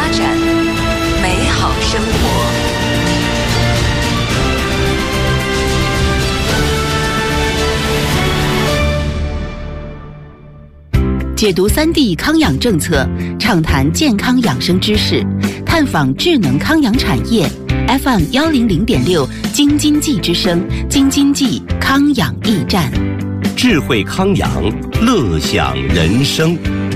站，美好生活。 解读3D 康养政策，畅谈健康养生知识，探访智能康养产业。FM 100.6京津冀之声，京津冀康养驿站， 智慧康养，乐享人生。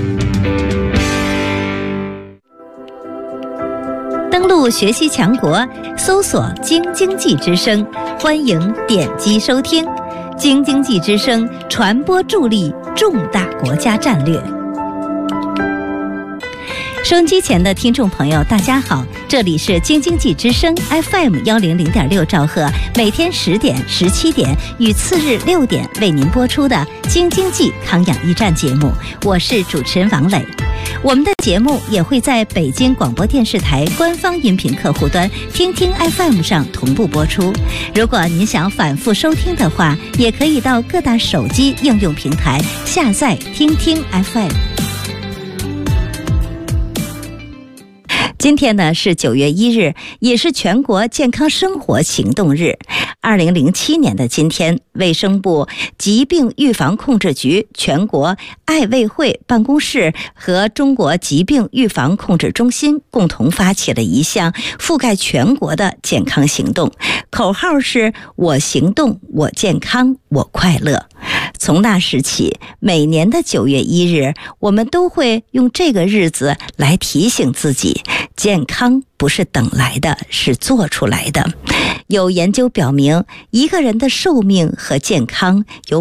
登录学习强国，搜索京津冀之声，欢迎点击收听。京津冀之声传播助力重大国家战略。收音机前的听众朋友大家好，这里是京津冀之声 FM 100.6兆赫，每天10点、17点与次日6点为您播出的京津冀康养驿站节目，我是主持人王磊。我们的节目也会在北京广播电视台官方音频客户端听听 FM 上同步播出。如果您想反复收听的话，也可以到各大手机应用平台下载听听 FM。今天呢是9月1日，也是全国健康生活行动日。2007年的今天，卫生部疾病预防控制局、全国爱卫会办公室和中国疾病预防控制中心共同发起了一项覆盖全国的健康行动，口号是我行动，我健康，我快乐。从那时起，每年的9月1日，我们都会用这个日子来提醒自己，健康不是等来的，是做出来的。有研究表明，一个人的寿命和健康有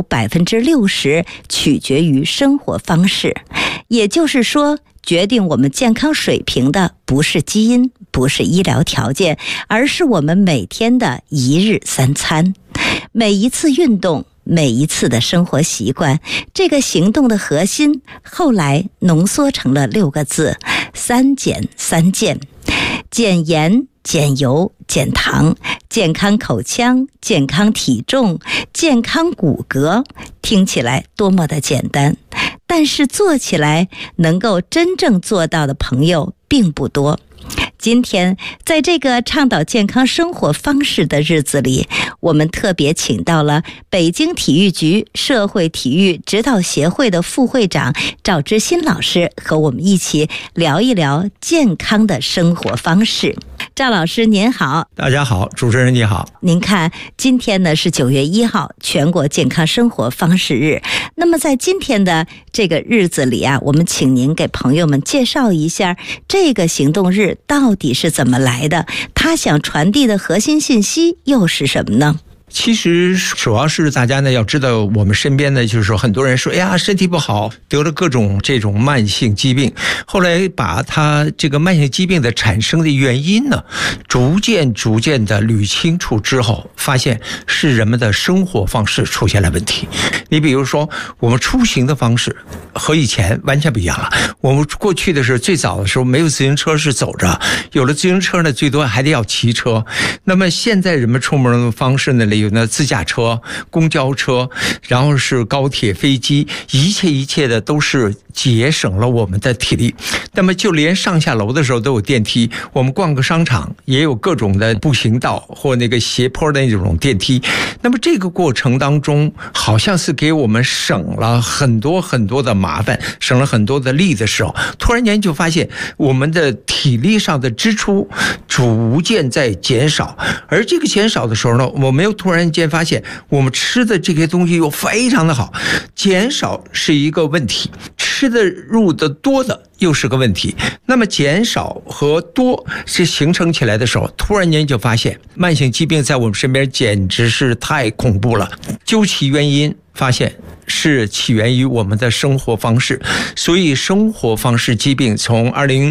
60%取决于生活方式，也就是说，决定我们健康水平的不是基因，不是医疗条件，而是我们每天的一日3餐。每一次运动，每一次的生活习惯，这个行动的核心后来浓缩成了6个字：3减3健。减盐、减油、减糖，健康口腔，健康体重，健康骨骼。听起来多么的简单，但是做起来能够真正做到的朋友并不多。今天在这个倡导健康生活方式的日子里，我们特别请到了北京体育局社会体育指导协会的副会长赵之新老师，和我们一起聊一聊健康的生活方式。赵老师您好。 大家好，主持人你好。 您看，今天呢是9月1号，全国健康生活方式日。那么在今天的这个日子里啊，我们请您给朋友们介绍一下这个行动日到底是怎么来的，他想传递的核心信息又是什么呢？ 其实主要是大家呢要知道，我们身边呢就是说很多人说，哎呀身体不好，得了各种这种慢性疾病，后来把他这个慢性疾病的产生的原因呢逐渐的捋清楚之后，发现是人们的生活方式出现了问题。你比如说我们出行的方式和以前完全不一样了。我们过去的是最早的时候没有自行车是走着，有了自行车呢最多还得要骑车。那么现在人们出门的方式呢，有呢自驾车、公交车，然后是高铁、飞机，一切的都是节省了我们的体力。那么就连上下楼的时候都有电梯，我们逛个商场也有各种的步行道或那个斜坡的那种电梯。那么这个过程当中好像是给我们省了很多的麻烦，省了很多的力的时候，突然间就发现我们的体力上的支出逐渐在减少。而这个减少的时候呢，我们又突然间发现我们吃的这些东西又非常的好。减少是一个问题，吃的入的多的又是个问题。那么减少和多是形成起来的时候，突然间就发现慢性疾病在我们身边简直是太恐怖了。究其原因，发现是起源于我们的生活方式。所以生活方式疾病从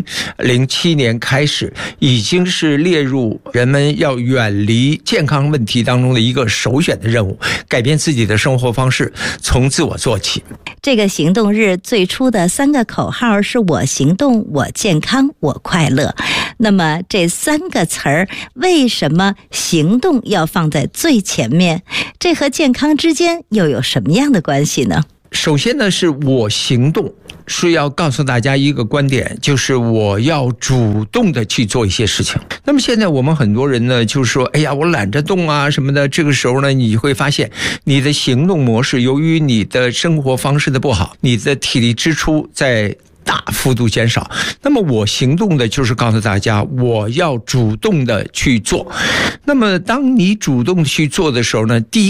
2007年开始已经是列入人们要远离健康问题当中的一个首选的任务，改变自己的生活方式，从自我做起。 这个行动日最初的3个口号是我行动，我健康，我快乐。那么这3个词儿为什么行动要放在最前面？这和健康之间又有什么样的关系呢？ 首先呢，是我行动， 是要告诉大家一个观点，就是我要主动的去做一些事情。那么现在我们很多人呢，就是说，哎呀，我懒着动啊什么的。这个时候呢，你会发现你的行动模式，由于你的生活方式的不好，你的体力支出在大幅度减少。那么我行动的就是告诉大家，我要主动的去做。那么当你主动去做的时候呢，第一